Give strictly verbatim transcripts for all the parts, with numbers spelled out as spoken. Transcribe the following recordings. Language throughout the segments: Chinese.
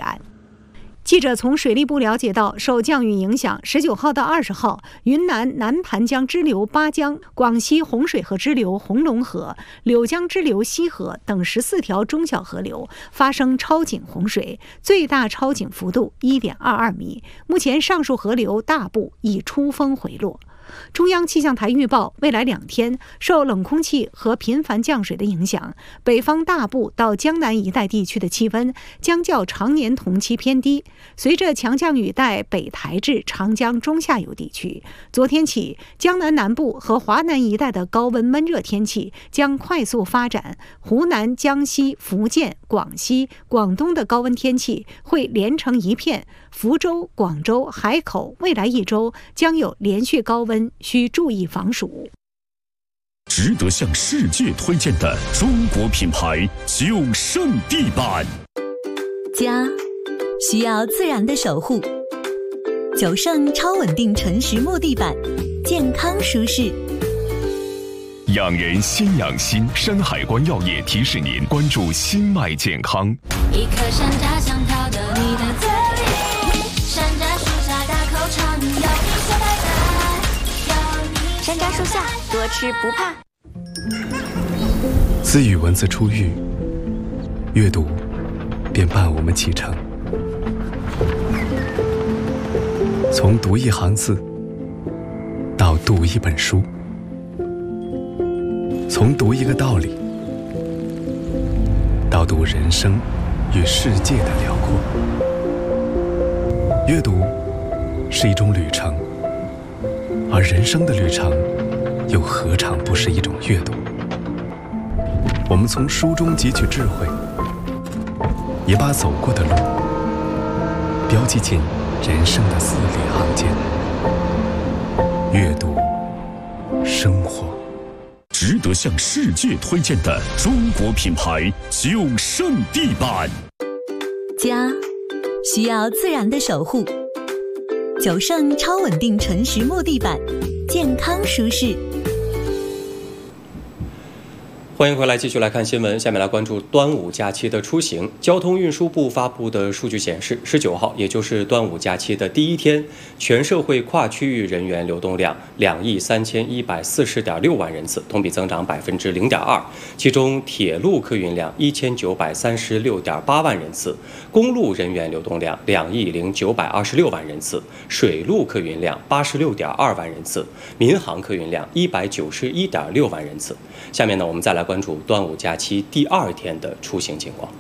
远。记者从水利部了解到，受降雨影响，十九号到二十号，云南南盘江支流巴江、广西洪水河支流红龙河、柳江支流西河等十四条中小河流发生超警洪水，最大超警幅度 一点二二米。目前上述河流大部已出峰回落。中央气象台预报，未来两天受冷空气和频繁降水的影响，北方大部到江南一带地区的气温将较常年同期偏低。随着强降雨带北抬至长江中下游地区，昨天起，江南南部和华南一带的高温闷热天气将快速发展，湖南、江西、福建、广西、广东的高温天气会连成一片。福州、广州、海口未来一周将有连续高温，需注意防暑。 值得向世界推荐的中国品牌九胜地板， 家需要自然的守护，九胜超稳定纯实木地板，健康舒适。 养人先养心，山海关药业提示您关注心脉健康。 一颗山楂香飘到你的嘴里，山楂树下大口尝，有你所带来。山楂树下多吃不怕。 自与文字初遇，阅读便伴我们启程。从读一行字到读一本书，从读一个道理到读人生与世界的辽阔。阅读是一种旅程，而人生的旅程又何尝不是一种阅读？我们从书中汲取智慧，也把走过的路标记进人生的字里行间。阅读，生活。 值得向世界推荐的中国品牌九胜地板， 家需要自然的守护，九胜超稳定纯实木地板，健康舒适。 欢迎回来，继续来看新闻。下面来关注端午假期的出行。交通运输部发布的数据显示，十九号，也就是端午假期的第一天，全社会跨区域人员流动量两亿三千一百四十点六万人次，同比增长百分之零点二。其中，铁路客运量一千九百三十六点八万人次，公路人员流动量两亿零九百二十六万人次，水路客运量八十六点二万人次，民航客运量一百九十一点六万人次。下面呢，我们再来关注端午假期第二天的出行情况。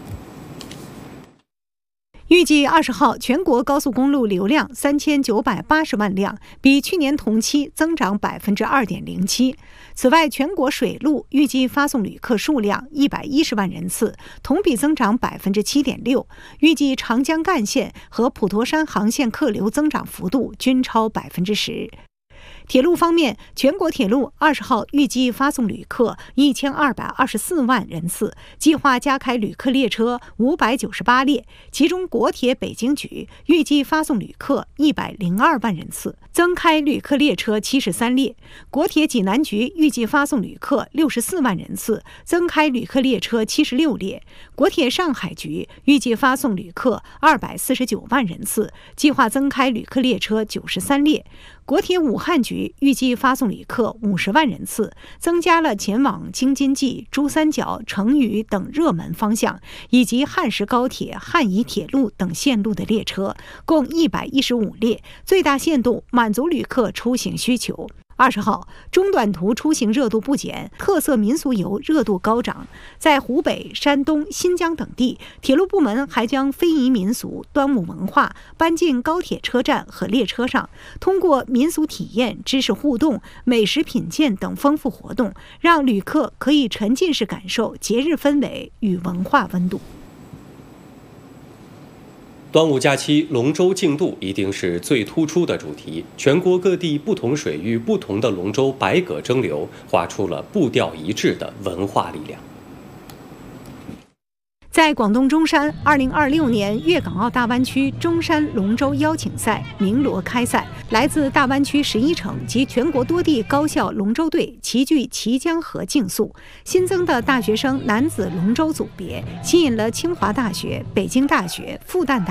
预计二十号全国高速公路流量三千九百八十万辆，比去年同期增长百分之二点零七。此外，全国水路预计发送旅客数量一百一十万人次，同比增长百分之七点六。预计长江干线和普陀山航线客流增长幅度均超百分之十。铁路方面，全国铁路二十号预计发送旅客一千二百二十四万人次，计划加开旅客列车五百九十八列，其中国铁北京局预计发送旅客一百零二万人次，增开旅客列车七十三列；国铁济南局预计发送旅客六十四万人次，增开旅客列车七十六列；国铁上海局预计发送旅客二百四十九万人次，计划增开旅客列车九十三列；国铁武汉局预计发送旅客五十万人次，增加了前往京津冀、珠三角、成渝等热门方向，以及汉石高铁、汉宜铁路等线路的列车，共一百一十五列，最大限度满足旅客出行需求。二十号，中短途出行热度不减，特色民俗游热度高涨。在湖北、山东、新疆等地，铁路部门还将非遗民俗、端午文化搬进高铁车站和列车上，通过民俗体验、知识互动、美食品鉴等丰富活动，让旅客可以沉浸式感受节日氛围与文化温度。 端午假期，龙舟竞渡一定是最突出的主题。全国各地不同水域、不同的龙舟百舸争流，画出了步调一致的文化力量。 在广东中山，二零二六年粤港澳大湾区中山龙舟邀请赛鸣锣开赛，来自大湾区十一城及全国多地高校龙舟队齐聚綦江河竞速。新增的大学生男子龙舟组别吸引了清华大学、北京大学、复旦大